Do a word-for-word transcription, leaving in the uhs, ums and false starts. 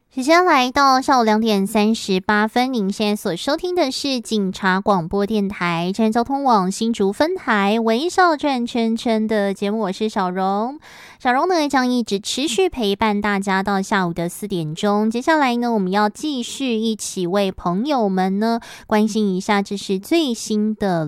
时间来到下午两点三十八分，您现在所收听的是警察广播电台真人交通网新竹分台微笑转圈圈的节目，我是小荣。小荣呢将一直持续陪伴大家到下午的四点钟。接下来呢，我们要继续一起为朋友们呢关心一下，这是最新的